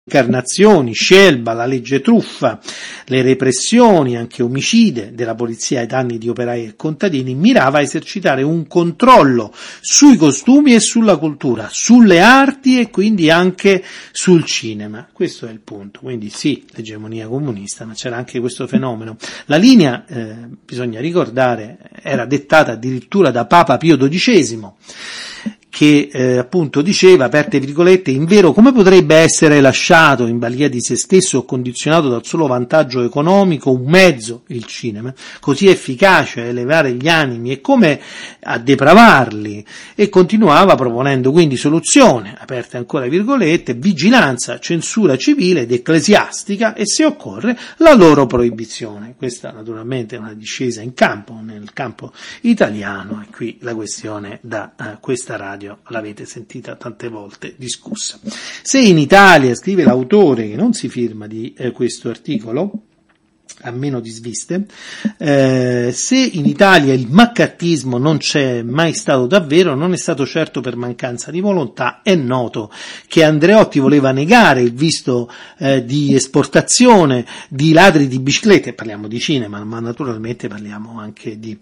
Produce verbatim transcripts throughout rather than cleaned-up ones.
incarnazioni, Scelba, la legge truffa, le repressioni, anche omicide della polizia ai danni di operai e contadini, mirava a esercitare un controllo sui costumi e sulla cultura, sulle arti e quindi anche sul cinema. Questo è il punto. Quindi sì, l'egemonia comunista, ma c'era anche questo fenomeno. La linea, eh, bisogna ricordare, era dettata addirittura da Papa Pio dodicesimo, che eh, appunto diceva, aperte virgolette, invero come potrebbe essere lasciato in balia di se stesso o condizionato dal solo vantaggio economico un mezzo, il cinema, così efficace a elevare gli animi e come a depravarli, e continuava proponendo quindi soluzione, aperte ancora virgolette, vigilanza, censura civile ed ecclesiastica e se occorre la loro proibizione. Questa naturalmente è una discesa in campo, nel campo italiano, e qui la questione da uh, questa radio l'avete sentita tante volte discussa. Se in Italia, scrive l'autore che non si firma di eh, questo articolo, a meno di sviste, eh, se in Italia il maccartismo non c'è mai stato davvero, non è stato certo per mancanza di volontà. È noto che Andreotti voleva negare il visto eh, di esportazione di ladri di biciclette, parliamo di cinema, ma naturalmente parliamo anche di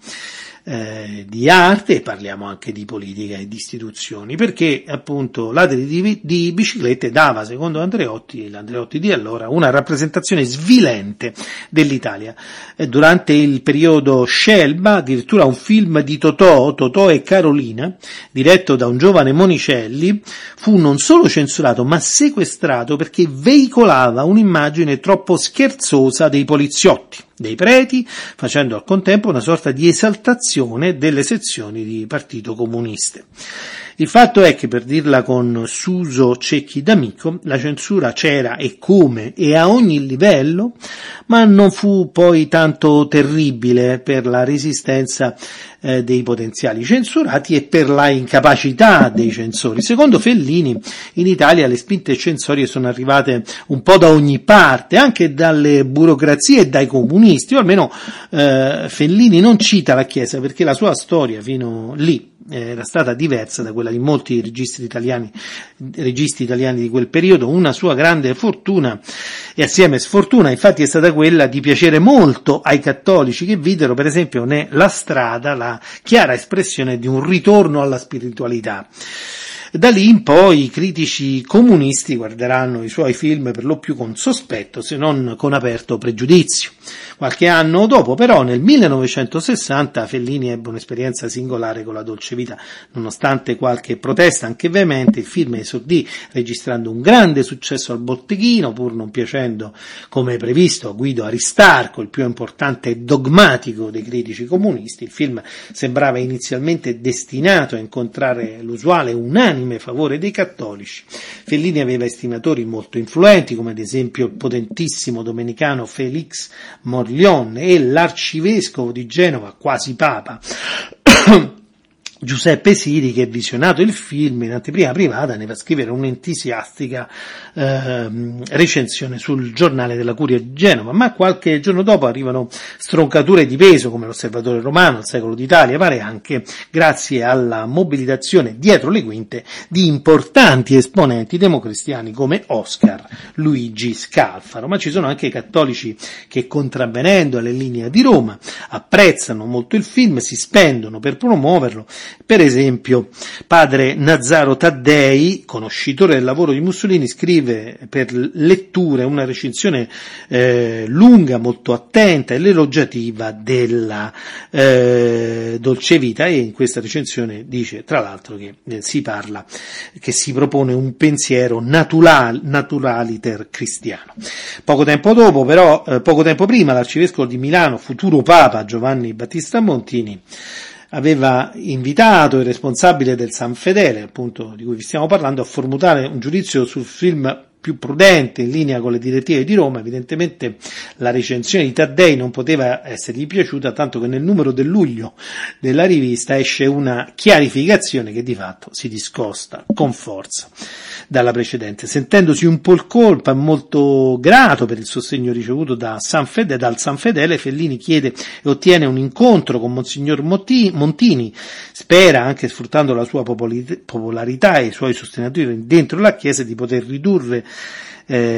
Eh, di arte e parliamo anche di politica e di istituzioni, perché appunto ladri di, di biciclette dava, secondo Andreotti, l'Andreotti di allora, una rappresentazione svilente dell'Italia. Eh, durante il periodo Scelba, addirittura un film di Totò, Totò e Carolina, diretto da un giovane Monicelli, fu non solo censurato ma sequestrato perché veicolava un'immagine troppo scherzosa dei poliziotti, dei preti, facendo al contempo una sorta di esaltazione delle sezioni di partito comuniste. Il fatto è che, per dirla con Suso Cecchi d'Amico, la censura c'era e come e a ogni livello, ma non fu poi tanto terribile per la resistenza eh, dei potenziali censurati e per la incapacità dei censori. Secondo Fellini, in Italia le spinte censorie sono arrivate un po' da ogni parte, anche dalle burocrazie e dai comunisti, o almeno eh, Fellini non cita la Chiesa perché la sua storia fino lì era stata diversa da quella di molti registi italiani, registi italiani di quel periodo. Una sua grande fortuna e assieme sfortuna infatti è stata quella di piacere molto ai cattolici, che videro per esempio nella strada la chiara espressione di un ritorno alla spiritualità. Da lì in poi i critici comunisti guarderanno i suoi film per lo più con sospetto, se non con aperto pregiudizio. Qualche anno dopo, però, nel millenovecentosessanta, Fellini ebbe un'esperienza singolare con la dolce vita. Nonostante qualche protesta anche veemente, il film esordì registrando un grande successo al botteghino, pur non piacendo come previsto a Guido Aristarco, il più importante e dogmatico dei critici comunisti. Il film sembrava inizialmente destinato a incontrare l'usuale unanime favore dei cattolici. Fellini aveva estimatori molto influenti, come ad esempio il potentissimo domenicano Félix Morlione e l'arcivescovo di Genova, quasi papa, Giuseppe Siri, che visionato il film in anteprima privata ne va a scrivere un'entusiastica eh, recensione sul giornale della Curia di Genova, ma qualche giorno dopo arrivano stroncature di peso come l'Osservatore Romano, il Secolo d'Italia, pare anche grazie alla mobilitazione dietro le quinte di importanti esponenti democristiani come Oscar Luigi Scalfaro. Ma ci sono anche cattolici che, contravvenendo alle linee di Roma, apprezzano molto il film, si spendono per promuoverlo. Per esempio, padre Nazaro Taddei, conoscitore del lavoro di Mussolini, scrive per letture una recensione eh, lunga, molto attenta e elogiativa della eh, Dolce Vita, e in questa recensione dice tra l'altro che eh, si parla, che si propone un pensiero natural, naturaliter cristiano. Poco tempo dopo, però, eh, poco tempo prima, l'arcivescovo di Milano, futuro papa Giovanni Battista Montini, aveva invitato il responsabile del San Fedele, appunto di cui vi stiamo parlando, a formulare un giudizio sul film più prudente, in linea con le direttive di Roma. Evidentemente la recensione di Taddei non poteva essergli piaciuta, tanto che nel numero del luglio della rivista esce una chiarificazione che di fatto si discosta con forza dalla precedente. Sentendosi un po' il colpa, molto grato per il sostegno ricevuto da San Fede, dal San Fedele, Fellini chiede e ottiene un incontro con Monsignor Montini, spera, anche sfruttando la sua popolarità e i suoi sostenitori dentro la Chiesa, di poter ridurre eh,